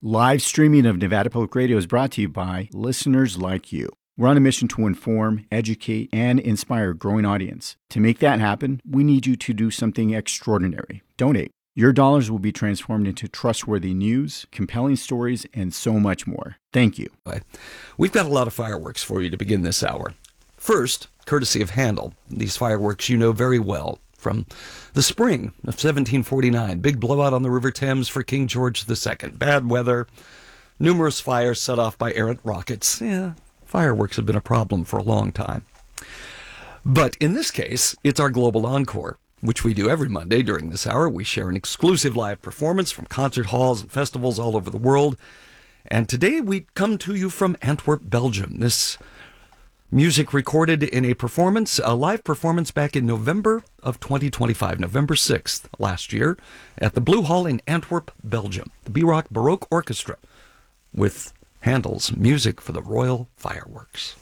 Live streaming of Nevada Public Radio is brought to you by listeners like you. We're on a mission to inform, educate, and inspire a growing audience. To make that happen, we need you to do something extraordinary. Donate. Your dollars will be transformed into trustworthy news, compelling stories, and so much more. Thank you. We've got a lot of fireworks for you to begin this hour. First, courtesy of Handel. These fireworks you know very well from the spring of 1749. Big blowout on the River Thames for King George II. Bad weather, numerous fires set off by errant rockets. Yeah, fireworks have been a problem for a long time. But in this case, it's our Global Encore, which we do every Monday during this hour. We share an exclusive live performance from concert halls and festivals all over the world. And today we come to you from Antwerp, Belgium. This music recorded in a live performance back in November of 2025, November 6th last year, at the Blue Hall in Antwerp, Belgium. The B-Rock Baroque Orchestra with Handel's Music for the Royal Fireworks.